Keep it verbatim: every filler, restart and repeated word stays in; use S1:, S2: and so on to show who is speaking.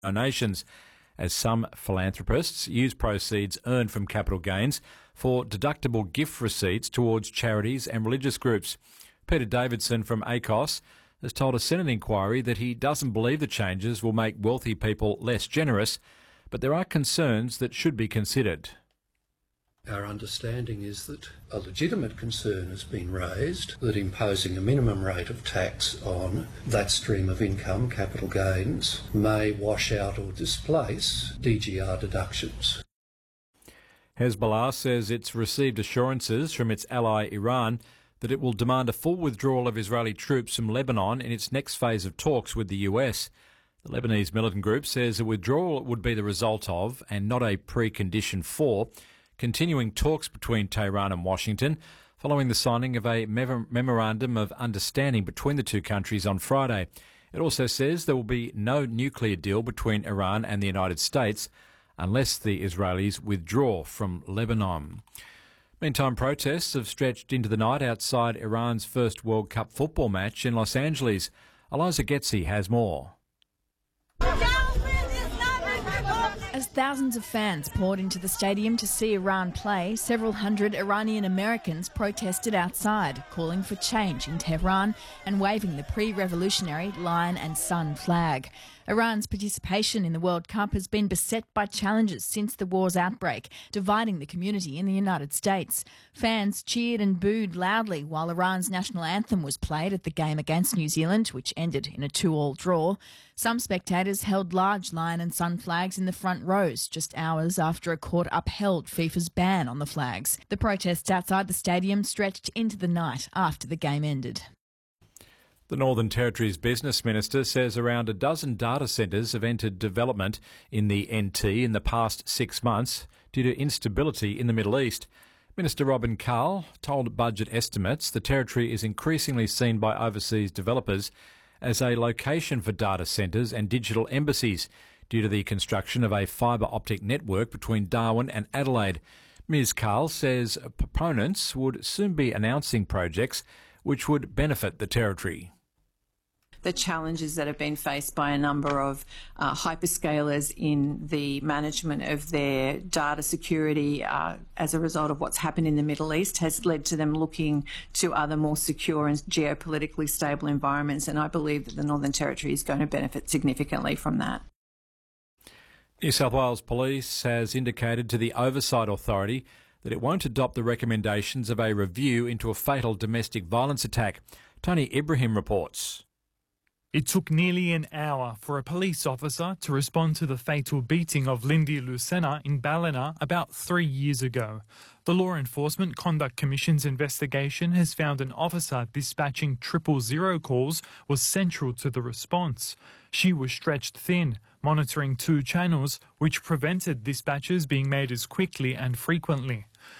S1: donations, as some philanthropists use proceeds earned from capital gains for deductible gift receipts towards charities and religious groups. Peter Davidson from A C O S has told a Senate inquiry that he doesn't believe the changes will make wealthy people less generous, but there are concerns that should be considered.
S2: Our understanding is that a legitimate concern has been raised that imposing a minimum rate of tax on that stream of income, capital gains, may wash out or displace D G R deductions.
S1: Hezbollah says it's received assurances from its ally Iran that it will demand a full withdrawal of Israeli troops from Lebanon in its next phase of talks with the U S. The Lebanese militant group says a withdrawal would be the result of, and not a precondition for, continuing talks between Tehran and Washington following the signing of a memorandum of understanding between the two countries on Friday. It also says there will be no nuclear deal between Iran and the United States unless the Israelis withdraw from Lebanon. Meantime, protests have stretched into the night outside Iran's first World Cup football match in Los Angeles. Eliza Getzi has more.
S3: As thousands of fans poured into the stadium to see Iran play, several hundred Iranian Americans protested outside, calling for change in Tehran and waving the pre-revolutionary lion and sun flag. Iran's participation in the World Cup has been beset by challenges since the war's outbreak, dividing the community in the United States. Fans cheered and booed loudly while Iran's national anthem was played at the game against New Zealand, which ended in a two-all draw. Some spectators held large lion and sun flags in the front rows just hours after a court upheld FIFA's ban on the flags. The protests outside the stadium stretched into the night after the game ended.
S1: The Northern Territory's Business Minister says around a dozen data centres have entered development in the N T in the past six months due to instability in the Middle East. Minister Robin Carl told Budget Estimates the Territory is increasingly seen by overseas developers as a location for data centres and digital embassies due to the construction of a fibre optic network between Darwin and Adelaide. Miz Carl says proponents would soon be announcing projects which would benefit the Territory.
S4: The challenges that have been faced by a number of uh, hyperscalers in the management of their data security uh, as a result of what's happened in the Middle East has led to them looking to other more secure and geopolitically stable environments, and I believe that the Northern Territory is going to benefit significantly from that.
S1: New South Wales Police has indicated to the Oversight Authority that it won't adopt the recommendations of a review into a fatal domestic violence attack. Tony Ibrahim reports.
S5: It took nearly an hour for a police officer to respond to the fatal beating of Lindy Lucena in Ballina about three years ago. The Law Enforcement Conduct Commission's investigation has found an officer dispatching triple zero calls was central to the response. She was stretched thin, monitoring two channels, which prevented dispatches being made as quickly and frequently.